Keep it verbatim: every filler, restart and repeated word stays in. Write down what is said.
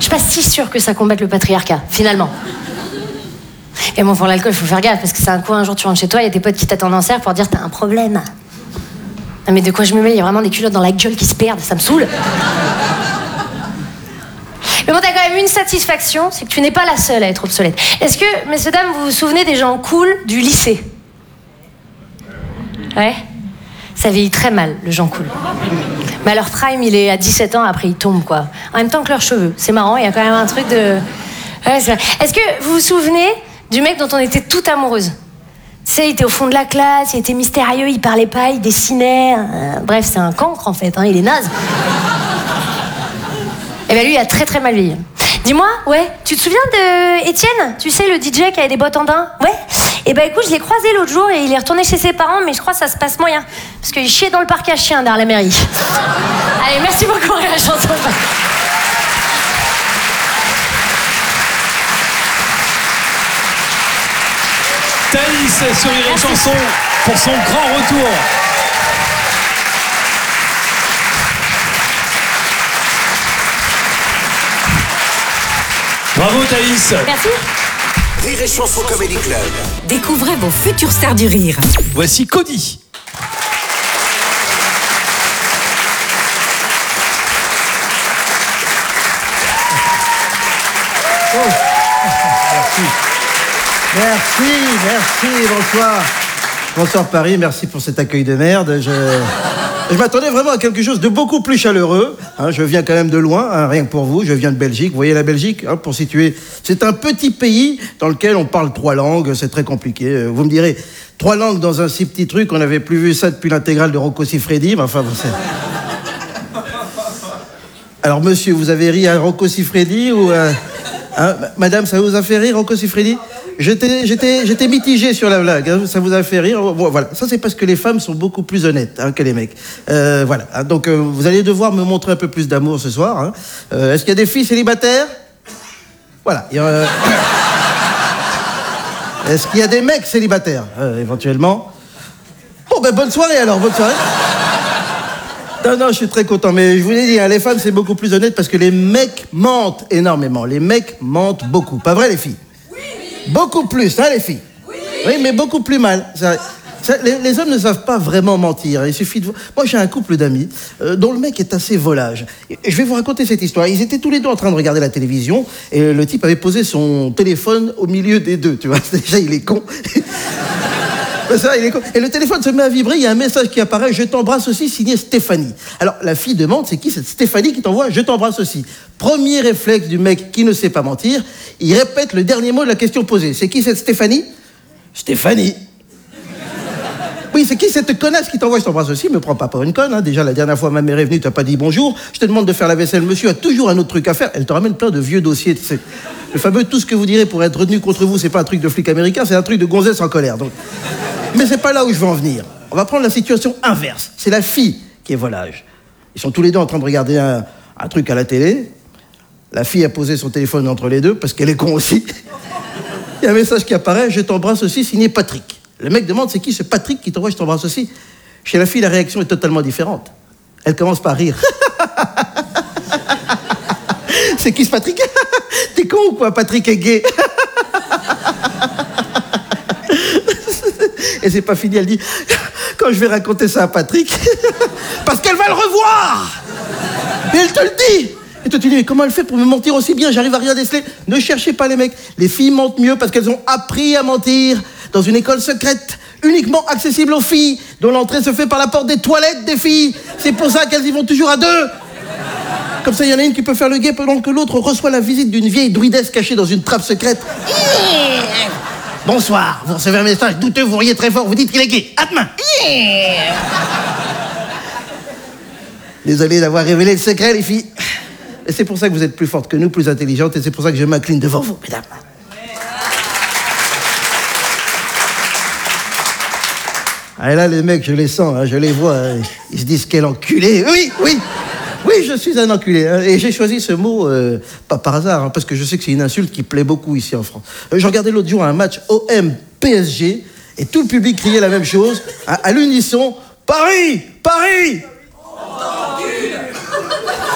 suis pas si sûre que ça combatte le patriarcat, finalement. Et bon, pour l'alcool, faut faire gaffe, parce que c'est un coup, un jour, tu rentres chez toi, il y a tes potes qui t'attendent en serre pour dire t'as un problème. Non, mais de quoi je me mets? Il y a vraiment des culottes dans la gueule qui se perdent, ça me saoule. Mais bon, t'as quand même une satisfaction, c'est que tu n'es pas la seule à être obsolète. Est-ce que, messieurs, dames, vous vous souvenez des gens cool du lycée? Ouais? Ça vieillit très mal, le gens cool. Mais à leur prime, il est à dix-sept ans, après ils tombent, quoi. En même temps que leurs cheveux. C'est marrant, il y a quand même un truc de... Ouais, c'est vrai. Est-ce que vous vous souvenez du mec dont on était toutes amoureuses? Tu sais, il était au fond de la classe, il était mystérieux, il parlait pas, il dessinait... Euh, bref, c'est un cancre, en fait, hein, il est naze. Et ben lui, il a très très mal vieilli. Dis-moi, ouais, tu te souviens de Étienne? Tu sais, le D J qui avait des bottes en daim? Ouais. Et ben écoute, je l'ai croisé l'autre jour et il est retourné chez ses parents, mais je crois que ça se passe moyen. Parce qu'il chiait dans le parc à chiens derrière la mairie. Allez, merci beaucoup, la chanson. Thaïs sur Rire et Chanson pour son grand retour. Bravo Thaïs. Merci. Rire et Chanson Comedy Club. Découvrez vos futures stars du rire. Voici Cody. Oh. Merci. Merci, merci, bonsoir. Bonsoir Paris, merci pour cet accueil de merde. Je, je m'attendais vraiment à quelque chose de beaucoup plus chaleureux. Hein, je viens quand même de loin, hein, rien que pour vous. Je viens de Belgique. Vous voyez la Belgique, hein, pour situer. C'est un petit pays dans lequel on parle trois langues. C'est très compliqué. Vous me direz, trois langues dans un si petit truc, on n'avait plus vu ça depuis l'intégrale de Rocco Siffredi. Mais enfin, bon, c'est... Alors monsieur, vous avez ri à Rocco Siffredi ou... Euh... Hein, madame, ça vous a fait rire, Rocco Siffredi? J'étais, j'étais, j'étais mitigé sur la blague, hein, ça vous a fait rire. Bon, voilà, ça c'est parce que les femmes sont beaucoup plus honnêtes, hein, que les mecs. Euh, voilà, hein, donc euh, vous allez devoir me montrer un peu plus d'amour ce soir. Hein. Euh, est-ce qu'il y a des filles célibataires? Voilà. Il y a, euh... Est-ce qu'il y a des mecs célibataires, euh, éventuellement? Bon, ben bonne soirée alors, bonne soirée. Non, non, je suis très content, mais je vous l'ai dit, hein, les femmes, c'est beaucoup plus honnête parce que les mecs mentent énormément. Les mecs mentent beaucoup. Pas vrai, les filles? Oui, oui. Beaucoup plus, hein, les filles? Oui, oui, mais beaucoup plus mal. Ça, ça, les, les hommes ne savent pas vraiment mentir. Il suffit de... Moi, j'ai un couple d'amis euh, dont le mec est assez volage. Et je vais vous raconter cette histoire. Ils étaient tous les deux en train de regarder la télévision et le type avait posé son téléphone au milieu des deux, tu vois. Déjà, il est con. Ça, il est con. Et le téléphone se met à vibrer, il y a un message qui apparaît, je t'embrasse aussi, signé Stéphanie. Alors la fille demande, c'est qui cette Stéphanie qui t'envoie je t'embrasse aussi? Premier réflexe du mec qui ne sait pas mentir, il répète le dernier mot de la question posée. C'est qui cette Stéphanie? Stéphanie. Oui, c'est qui cette connasse qui t'envoie je t'embrasse aussi? Me prends pas pour une conne, hein. Déjà la dernière fois ma mère est venue, t'as pas dit bonjour, je te demande de faire la vaisselle, monsieur a toujours un autre truc à faire, elle te ramène plein de vieux dossiers, tu sais. Le fameux tout ce que vous direz pour être retenu contre vous, c'est pas un truc de flic américain, c'est un truc de gonzesse en colère. Donc... Mais c'est pas là où je veux en venir. On va prendre la situation inverse. C'est la fille qui est volage. Ils sont tous les deux en train de regarder un, un truc à la télé. La fille a posé son téléphone entre les deux parce qu'elle est con aussi. Il y a un message qui apparaît, je t'embrasse aussi, signé Patrick. Le mec demande, c'est qui ce Patrick qui t'envoie je t'embrasse aussi? Chez la fille, la réaction est totalement différente. Elle commence par rire. C'est qui ce Patrick? T'es con ou quoi? Patrick est gay. Et c'est pas fini, elle dit, quand je vais raconter ça à Patrick, parce qu'elle va le revoir. Et elle te le dit. Et toi tu dis, mais comment elle fait pour me mentir aussi bien? J'arrive à rien déceler. Ne cherchez pas les mecs. Les filles mentent mieux parce qu'elles ont appris à mentir dans une école secrète, uniquement accessible aux filles, dont l'entrée se fait par la porte des toilettes des filles. C'est pour ça qu'elles y vont toujours à deux. Comme ça, il y en a une qui peut faire le guet pendant que l'autre reçoit la visite d'une vieille druidesse cachée dans une trappe secrète. Bonsoir, vous recevez un message douteux, vous riez très fort, vous dites qu'il est gay. À demain. Yeah. Désolé d'avoir révélé le secret, les filles. Et c'est pour ça que vous êtes plus fortes que nous, plus intelligentes, et c'est pour ça que je m'incline devant vous, mesdames. Ah, et là, les mecs, je les sens, hein, je les vois, hein, ils se disent quel enculé. Oui, oui, oui, je suis un enculé. Hein, et j'ai choisi ce mot, euh, pas par hasard, hein, parce que je sais que c'est une insulte qui plaît beaucoup ici en France. Euh, je regardais l'autre jour un match O M P S G, et tout le public criait la même chose, hein, à l'unisson, Paris, Paris.